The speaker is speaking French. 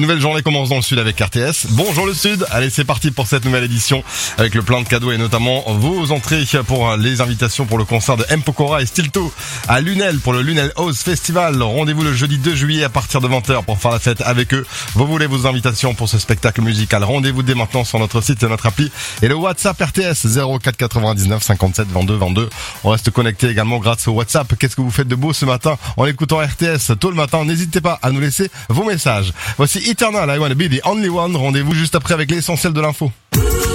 Une nouvelle journée commence dans le Sud avec RTS. Bonjour le Sud. Allez, c'est parti pour cette nouvelle édition avec le plein de cadeaux et notamment vos entrées pour les invitations pour le concert de M. Pokora et Stilto à Lunel pour le Lunel House Festival. Rendez-vous le jeudi 2 juillet à partir de 20h pour faire la fête avec eux. Vous voulez vos invitations pour ce spectacle musical. Rendez-vous dès maintenant sur notre site et notre appli et le WhatsApp RTS 04 99 57 22 22. On reste connecté également grâce au WhatsApp. Qu'est-ce que vous faites de beau ce matin en écoutant RTS tôt le matin? N'hésitez pas à nous laisser vos messages. Voici Eternal, I Wanna Be the Only One. Rendez-vous juste après avec l'essentiel de l'info.